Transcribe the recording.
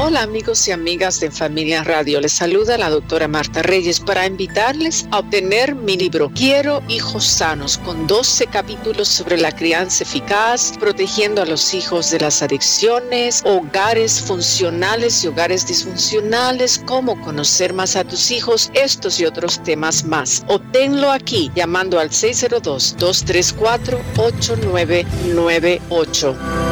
Hola amigos y amigas de Familia Radio, les saluda la doctora Marta Reyes para invitarles a obtener mi libro Quiero hijos sanos, con 12 capítulos sobre la crianza eficaz, protegiendo a los hijos de las adicciones, hogares funcionales y hogares disfuncionales, cómo conocer más a tus hijos, estos y otros temas más. Obténlo aquí llamando al 602-234-8998.